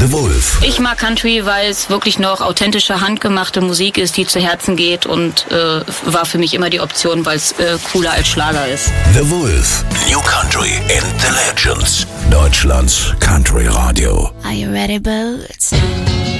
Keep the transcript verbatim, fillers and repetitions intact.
The Wolf. Ich mag Country, weil es wirklich noch authentische, handgemachte Musik ist, die zu Herzen geht und äh, war für mich immer die Option, weil es äh, cooler als Schlager ist. The Wolf. New Country in the Legends. Deutschlands Country Radio. Are you ready, Boots?